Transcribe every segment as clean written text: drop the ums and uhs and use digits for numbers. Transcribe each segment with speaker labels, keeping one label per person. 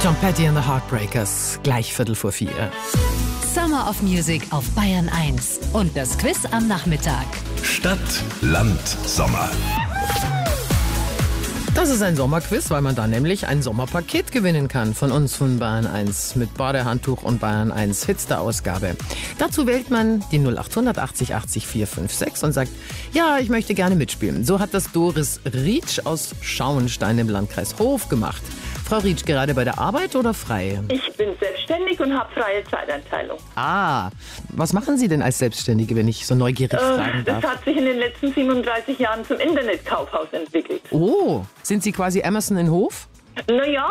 Speaker 1: Tom Petty and the Heartbreakers, gleich 3:45.
Speaker 2: Summer of Music auf Bayern 1 und das Quiz am Nachmittag.
Speaker 3: Stadt, Land, Sommer.
Speaker 1: Das ist ein Sommerquiz, weil man da nämlich ein Sommerpaket gewinnen kann von uns von Bayern 1 mit Badehandtuch und Bayern 1 Hits der Ausgabe. Dazu wählt man die 0800 80 80 456 und sagt, ja, ich möchte gerne mitspielen. So hat das Doris Rietsch aus Schauenstein im Landkreis Hof gemacht. Frau Rietsch, gerade bei der Arbeit oder frei?
Speaker 4: Ich bin selbstständig und habe freie Zeiteinteilung.
Speaker 1: Ah, was machen Sie denn als Selbstständige, wenn ich so neugierig fragen darf?
Speaker 4: Das hat sich in den letzten 37 Jahren zum Internetkaufhaus entwickelt.
Speaker 1: Oh, sind Sie quasi Amazon in Hof?
Speaker 4: Naja,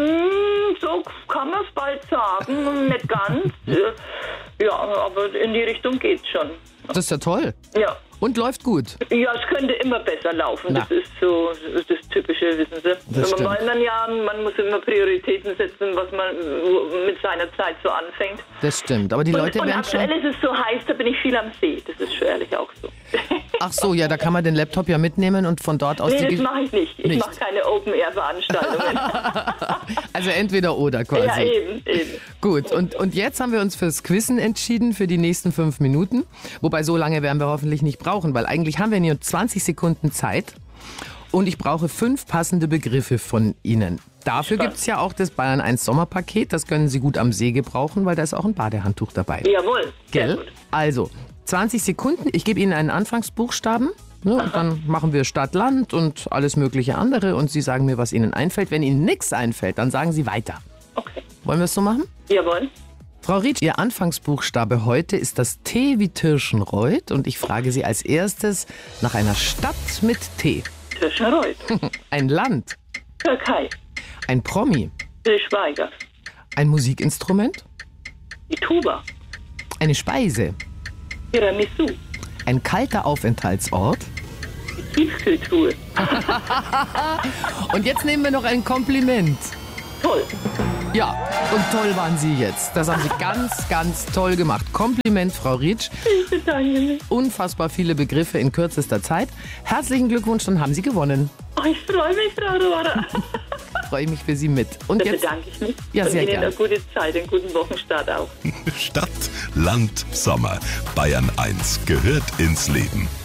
Speaker 4: so kann man es bald sagen, nicht ganz. Ja, aber in die Richtung geht's schon.
Speaker 1: Das ist ja toll.
Speaker 4: Ja.
Speaker 1: Und läuft gut.
Speaker 4: Ja, es könnte immer besser laufen.
Speaker 1: Na.
Speaker 4: Das ist so das Typische, wissen Sie.
Speaker 1: Das stimmt.
Speaker 4: Man muss immer Prioritäten setzen, was man mit seiner Zeit so anfängt.
Speaker 1: Das stimmt, aber die Leute
Speaker 4: und
Speaker 1: werden schon...
Speaker 4: aktuell ist es so heiß, da bin ich viel am See. Das ist ehrlich auch so.
Speaker 1: Ach so, ja, da kann man den Laptop ja mitnehmen und von dort aus...
Speaker 4: Nee, das mache ich nicht. Ich mache keine Open-Air-Veranstaltungen.
Speaker 1: Also entweder oder quasi.
Speaker 4: Ja, eben.
Speaker 1: Gut, und jetzt haben wir uns fürs Quizzen entschieden für die nächsten 5 Minuten. Wobei, so lange werden wir hoffentlich nicht brauchen, weil eigentlich haben wir nur 20 Sekunden Zeit. Und ich brauche 5 passende Begriffe von Ihnen. Dafür gibt es ja auch das Bayern 1 Sommerpaket. Das können Sie gut am See gebrauchen, weil da ist auch ein Badehandtuch dabei.
Speaker 4: Jawohl, sehr
Speaker 1: Gell?
Speaker 4: gut.
Speaker 1: Also, 20 Sekunden. Ich gebe Ihnen einen Anfangsbuchstaben. Ne, und dann machen wir Stadt, Land und alles mögliche andere. Und Sie sagen mir, was Ihnen einfällt. Wenn Ihnen nichts einfällt, dann sagen Sie weiter.
Speaker 4: Okay.
Speaker 1: Wollen wir es so machen?
Speaker 4: Jawohl.
Speaker 1: Frau Rietsch, Ihr Anfangsbuchstabe heute ist das T wie Tirschenreuth. Und ich frage Sie als erstes nach einer Stadt mit T.
Speaker 4: Tirschenreuth.
Speaker 1: Ein Land.
Speaker 4: Türkei.
Speaker 1: Ein Promi.
Speaker 4: Til Schweiger.
Speaker 1: Ein Musikinstrument.
Speaker 4: Die Tuba.
Speaker 1: Eine Speise.
Speaker 4: Tiramisu.
Speaker 1: Ein kalter Aufenthaltsort.
Speaker 4: Die Tiefkühltruhe.
Speaker 1: Und jetzt nehmen wir noch ein Kompliment.
Speaker 4: Toll.
Speaker 1: Ja, und toll waren Sie jetzt. Das haben Sie ganz, ganz toll gemacht. Kompliment, Frau Rietsch.
Speaker 4: Ich bedanke mich.
Speaker 1: Unfassbar viele Begriffe in kürzester Zeit. Herzlichen Glückwunsch, dann haben Sie gewonnen.
Speaker 4: Oh, ich freue mich, Frau Rohrer.
Speaker 1: Freue ich mich für Sie mit. Und
Speaker 4: Da
Speaker 1: jetzt
Speaker 4: bedanke ich mich.
Speaker 1: Ja, sehr
Speaker 4: und Ihnen
Speaker 1: gerne.
Speaker 4: eine gute Zeit, einen guten Wochenstart auch.
Speaker 3: Stadt, Land, Sommer. Bayern 1 gehört ins Leben.